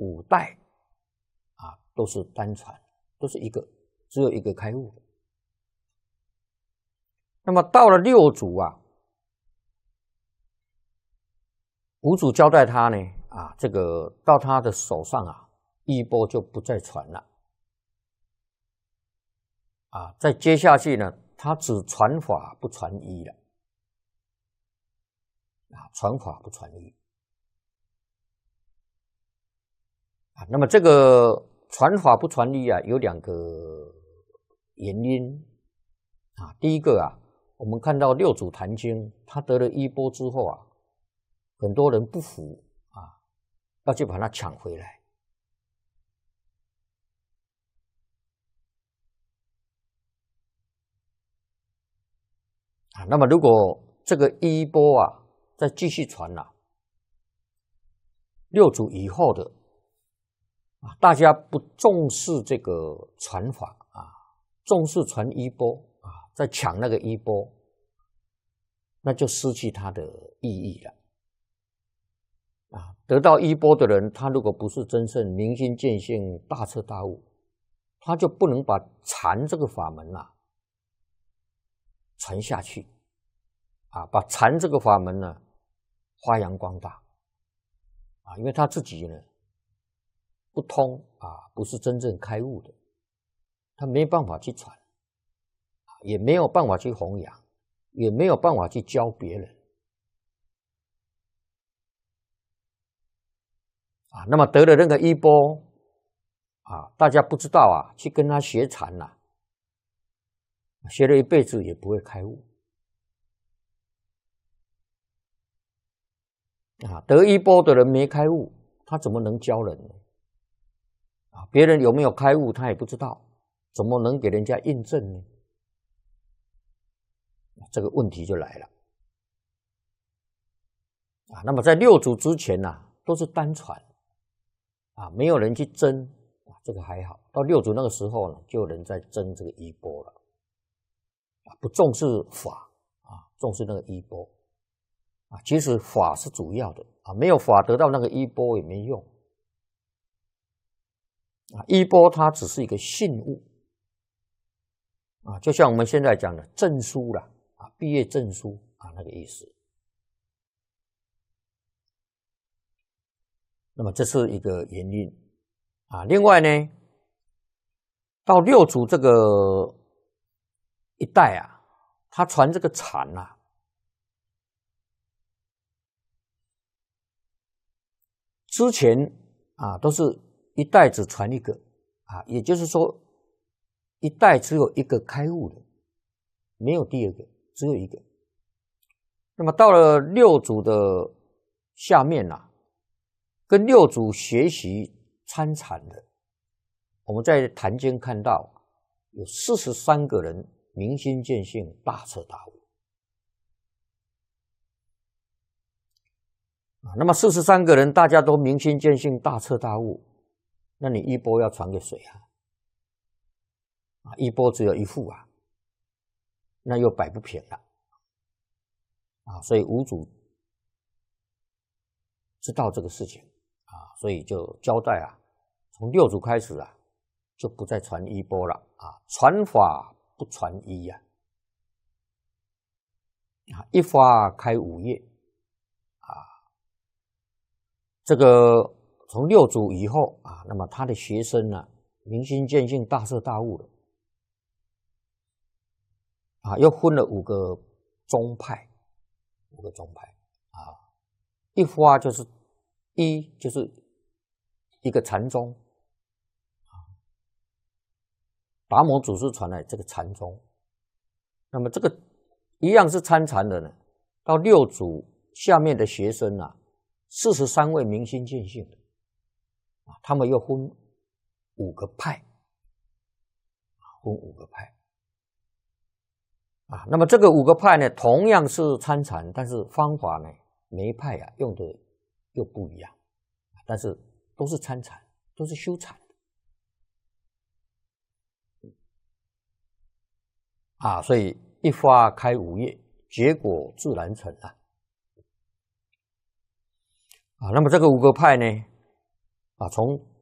5代啊都是单传，都是只有一个开悟。那么到了6祖啊，5祖交代他呢啊，这个到他的手上啊，衣钵就不再传了啊，再接下去呢，他只传法不传医了啊，传法不传医啊。那么这个传法不传医啊，有2个原因啊。第一个啊，我们看到6祖坛经，他得了衣钵之后啊，很多人不服啊，要去把它抢回来啊。那么如果这个衣钵啊再继续传啊，6祖以后的啊，大家不重视这个传法啊，重视传衣钵啊，再抢那个衣钵，那就失去它的意义了啊。得到衣钵的人，他如果不是真正明心见性、大彻大悟，他就不能把禅这个法门啊传下去啊，把禅这个法门呢发扬光大啊，因为他自己呢不通啊，不是真正开悟的，他没办法去传，也没有办法去弘扬，也没有办法去教别人啊。那么得了那个衣钵啊，大家不知道啊，去跟他学禅啊，学了一辈子也不会开悟啊。得衣钵的人没开悟，他怎么能教人呢？啊，别人有没有开悟他也不知道，怎么能给人家印证呢？这个问题就来了啊。那么在6祖之前呢，都是单传啊，没有人去争啊，这个还好。到6祖那个时候呢，就有人在争这个衣钵了啊，不重视法啊，重视那个衣钵啊。其实法是主要的啊，没有法得到那个衣钵也没用啊。衣钵它只是一个信物啊，就像我们现在讲的证书啦啊，毕业证书啊那个意思。那么这是一个原因啊。另外呢，到6祖这个一代啊，他传这个禅啊，之前啊都是一代只传一个啊，也就是说一代只有一个开悟的，没有第二个，只有一个。那么到了6祖的下面啊，跟6祖学习参禅的，我们在坛经看到有43个人明心见性、大彻大悟啊。那么43个人大家都明心见性、大彻大悟，那你衣钵要传给谁啊？啊，衣钵只有一副啊，那又摆不平了啊。所以5祖知道这个事情啊，所以就交代啊，从6祖开始啊，就不再传衣钵了啊，传法不传衣呀啊，一发开5业啊。这个从6祖以后啊，那么他的学生呢，明心见性、大彻大悟了啊，又分了5个宗派，5个宗派啊。一发就是一个禅宗啊，达摩祖师传来这个禅宗。那么这个一样是参禅的呢，到6祖下面的学生啊，43位明心见性的啊，他们又分5个派，分5个派啊。那么这个5个派呢，同样是参禅，但是方法呢，每一派啊用的又不一样，但是都是参禅，都是修禅啊。所以一发开5业，结果自然成啊。啊，那么这个5个派呢， 啊，从